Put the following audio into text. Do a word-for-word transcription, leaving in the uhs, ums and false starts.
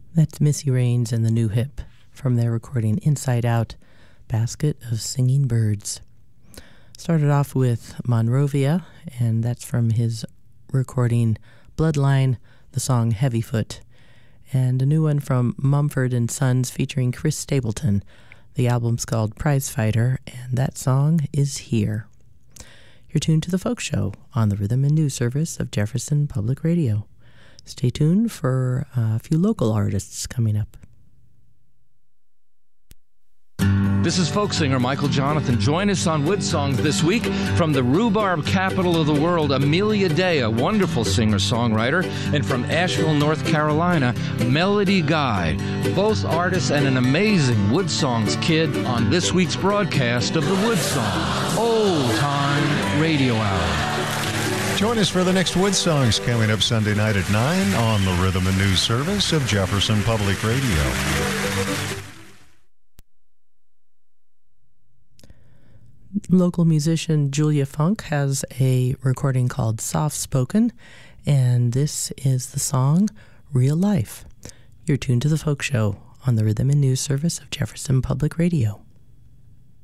That's Missy Raines and the New Hip from their recording Inside Out, Basket of Singing Birds. Started off with Monrovia, and that's from his recording Bloodline, the song Heavyfoot. And a new one from Mumford and Sons featuring Chris Stapleton. The album's called Prizefighter, and that song is Here. You're tuned to The Folk Show on the Rhythm and News Service of Jefferson Public Radio. Stay tuned for a few local artists coming up. This is folk singer Michael Jonathan. Join us on Wood Songs this week from the rhubarb capital of the world, Amelia Day, a wonderful singer-songwriter, and from Asheville, North Carolina, Melody Guy, both artists and an amazing Wood Songs kid on this week's broadcast of the Wood Songs Old Time Radio Hour. Join us for the next Wood Songs coming up Sunday night at nine on the Rhythm and News Service of Jefferson Public Radio. Local musician Julia Funk has a recording called Soft Spoken, and this is the song Real Life. You're tuned to The Folk Show on the Rhythm and News Service of Jefferson Public Radio.